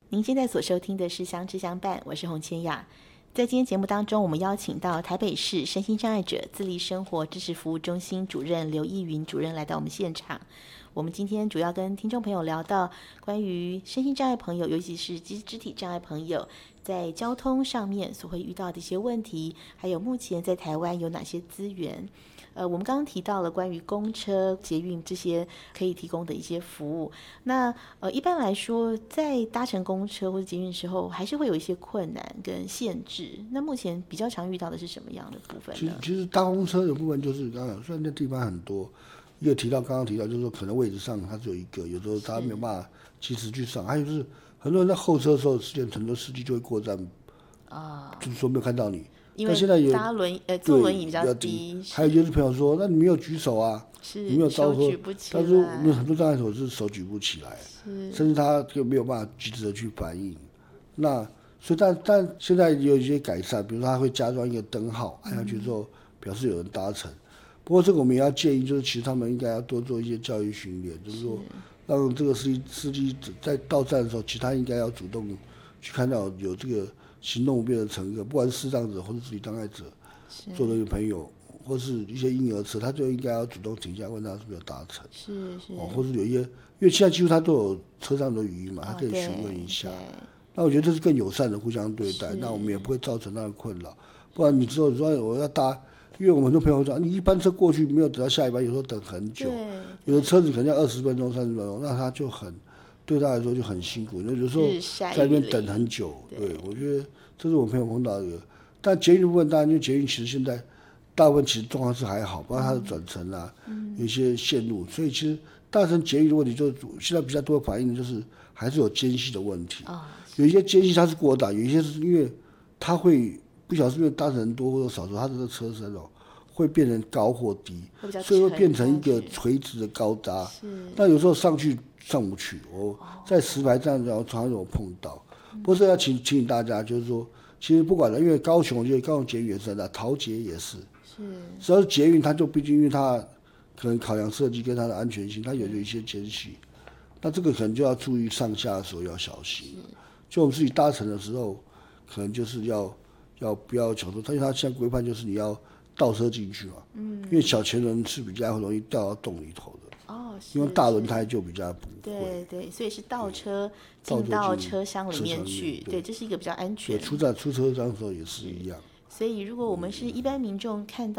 您现在所收听的是相知相伴，我是洪千雅。在今天节目当中，我们邀请到台北市身心障碍者自立生活支持服务中心主任刘逸云主任来到我们现场。我们今天主要跟听众朋友聊到关于身心障碍朋友，尤其是肢体障碍朋友在交通上面所会遇到的一些问题，还有目前在台湾有哪些资源。我们刚刚提到了关于公车、捷运这些可以提供的一些服务。那一般来说，在搭乘公车或者捷运的时候，还是会有一些困难跟限制。那目前比较常遇到的是什么样的部分呢？ 其实搭公车的部分就是刚刚虽然那地方很多，刚刚提到就是说可能位置上它只有一个，有时候他没有办法及时去上。还有就是很多人在候车的时候，很多司机就会过站就是说没有看到你。 因为现在有坐轮椅比较低， 还有就是朋友说，那你没有举手啊，你没有招呼，他说很多障碍手是手举不起来，甚至他就没有办法及时的去反应。那所以但现在有一些改善，比如说他会加装一个灯号，按下去之后表示有人搭乘。不过这个我们也要建议，就是其实他们应该要多做一些教育训练，就是说让这个司机在到站的时候，其实他应该要主动去看到有这个行动不便的乘客，不管是视障者或是肢体障碍者，坐的朋友，或是一些婴儿车，他就应该要主动停下问他是不是有搭乘，或是有一些，因为现在几乎他都有车上的语音嘛，他可以询问一下。那我觉得这是更友善的互相对待，那我们也不会造成他的困扰。不然你之后说我要搭，因为我们很多朋友说，你一班车过去没有等到下一班，有时候等很久，有的车子可能要20分钟、30分钟，那他就对他来说就很辛苦，有时候在那边等很久。对，我觉得这是我朋友碰到的。但捷运的部分，当然因为捷运其实现在大部分其实状况是还好，包括它的转乘啊，有一些线路，所以其实大乘捷运的问题就是现在比较多反映的就是还是有间隙的问题。有一些间隙它是过大，有一些是因为它会不晓得是因为搭乘人多或者少，它这个车身会变成高或低，所以会变成一个垂直的高搭。那有时候上不去，我在石牌站然后常常有碰到。不过要请大家就是说，其实不管了，因为高雄捷运也是的，桃捷也是。只要是捷运，它就毕竟因为它可能考量设计跟它的安全性，它有一些间隙。那这个可能就要注意上下的时候要小心。就我们自己搭乘的时候，可能就是要不要抢说，因为它现在规范就是你要倒车进去嘛。因为小前轮是比较容易掉到洞里头的。因为大轮胎就比较不会。 对，所以是倒车进到车厢里面去。对，这是一个比较安全。 出车厢的时候也是一样。 所以如果我们是一般民众看到